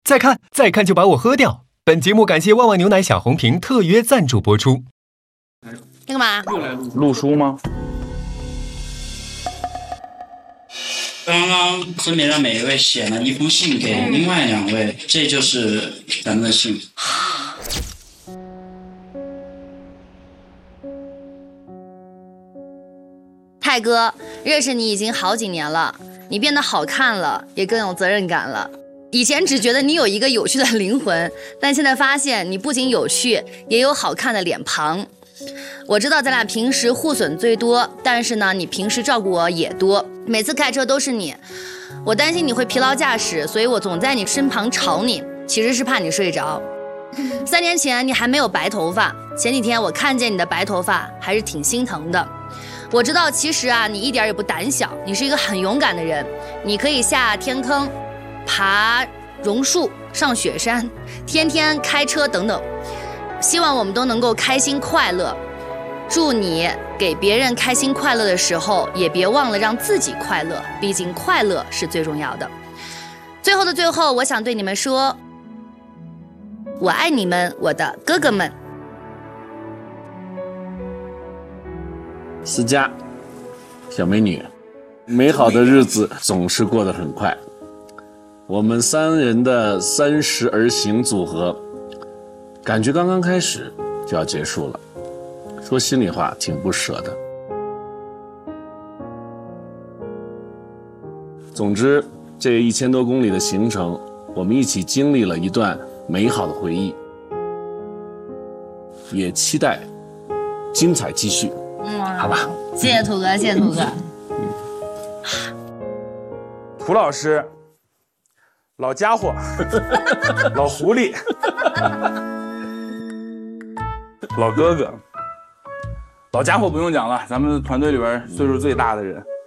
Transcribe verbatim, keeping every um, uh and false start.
再看，再看就把我喝掉。本节目感谢旺旺牛奶小红瓶特约赞助播出。 你干嘛？ 录书吗？ 刚刚分别让每一位写了一封信给另外两位，这就是咱们的信。 泰哥，认识你已经好几年了，你变得好看了，也更有责任感了。以前只觉得你有一个有趣的灵魂，但现在发现你不仅有趣，也有好看的脸庞。我知道咱俩平时互损最多，但是呢，你平时照顾我也多，每次开车都是你。我担心你会疲劳驾驶，所以我总在你身旁吵你，其实是怕你睡着。三年前你还没有白头发，前几天我看见你的白头发，还是挺心疼的。我知道其实啊，你一点也不胆小，你是一个很勇敢的人，你可以下天坑，爬榕树，上雪山，天天开车等等。希望我们都能够开心快乐，祝你给别人开心快乐的时候，也别忘了让自己快乐，毕竟快乐是最重要的。最后的最后，我想对你们说，我爱你们，我的哥哥们。 思佳，小美女，美好的日子总是过得很快。我们三人的三十而行组合，感觉刚刚开始就要结束了，说心里话，挺不舍的。总之，这一千多公里的行程，我们一起经历了一段美好的回忆，也期待精彩继续。嗯，好吧， 谢谢土哥，谢谢土哥。 涂老师，老家伙，老狐狸，老哥哥，老家伙不用讲了，咱们团队里边岁数最大的人。